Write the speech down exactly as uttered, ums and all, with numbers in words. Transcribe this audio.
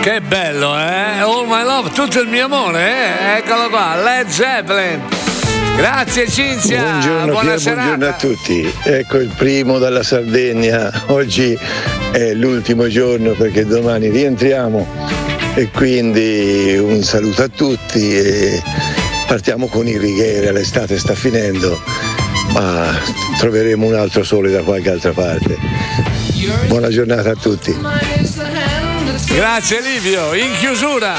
Che bello, eh? All my love, tutto il mio amore, eh? Eccolo qua, Led Zeppelin. Grazie Cinzia. Buongiorno, buona Pier, serata. buongiorno a tutti. Ecco il primo dalla Sardegna. Oggi è l'ultimo giorno perché domani rientriamo e quindi un saluto a tutti e partiamo con il Righiera, l'estate sta finendo, ma troveremo un altro sole da qualche altra parte. Buona giornata a tutti. Grazie Livio, in chiusura